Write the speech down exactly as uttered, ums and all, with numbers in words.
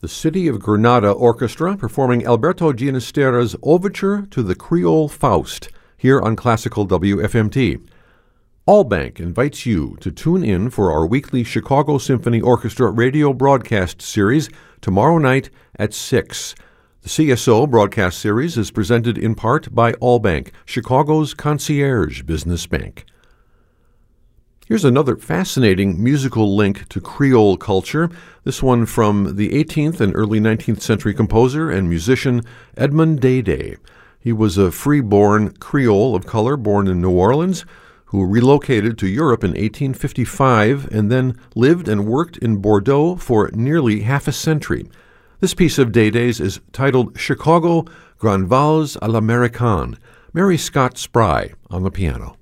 The City of Granada Orchestra performing Alberto Ginastera's Overture to the Creole Faust here on Classical W F M T. Allbank invites you to tune in for our weekly Chicago Symphony Orchestra radio broadcast series tomorrow night at six. The C S O broadcast series is presented in part by Allbank, Chicago's concierge business bank. Here's another fascinating musical link to Creole culture, this one from the eighteenth and early nineteenth century composer and musician Edmond Dede. He was a free-born Creole of color born in New Orleans who relocated to Europe in eighteen fifty-five and then lived and worked in Bordeaux for nearly half a century. This piece of Dede's is titled Chicago Grand Vals à l'Américaine. Mary Scott Spry on the piano.